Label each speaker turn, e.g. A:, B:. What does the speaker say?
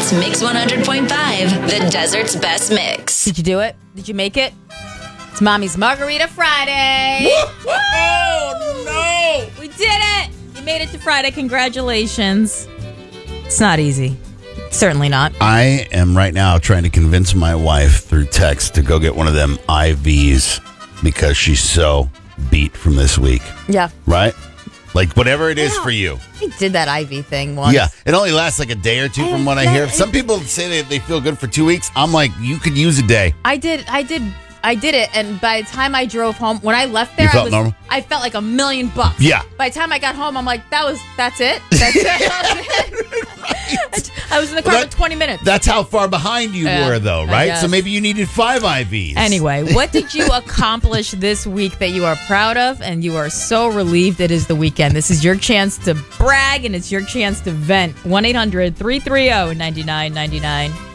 A: is Mix 100.5, the desert's best mix.
B: Did you do it? Did you make it? It's Mommy's Margarita Friday.
C: Oh, no.
B: We did it. You made it to Friday. Congratulations. It's not easy. Certainly not.
C: I am right now trying to convince my wife through text to go get one of them IVs because she's so beat from this week.
B: Yeah.
C: Right? Like whatever it is for you.
B: I did that IV thing once.
C: Yeah. It only lasts like a day or two from what I hear. Some people say they feel good for 2 weeks. I'm like, you could use a day.
B: I did it, and by the time I drove home, when I left there,
C: You felt normal?
B: I felt like $1 million.
C: Yeah.
B: By the time I got home, I'm like, that's it. That's it. I was in the car for 20 minutes.
C: That's how far behind you were, though, right? So maybe you needed 5 IVs.
B: Anyway, what did you accomplish this week that you are proud of and you are so relieved it is the weekend? This is your chance to brag and it's your chance to vent. 1-800-330-9999.